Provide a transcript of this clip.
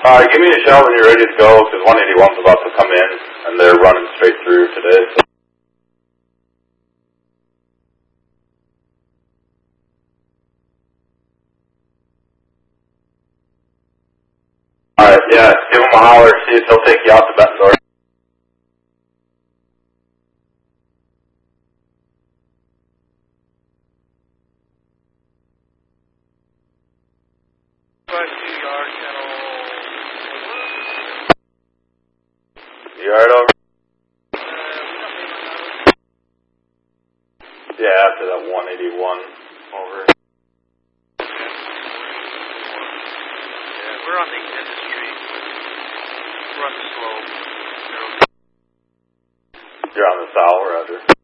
Give me a shout when you're ready to go, because 181's about to come in, and they're running straight through today. So. Alright, yeah, give him a holler, see if he'll take you out to Bettendorf. Yard over? Yeah, after that 181 over. Yeah, we're on the industry. We're on the slope. You're on the south, Roger.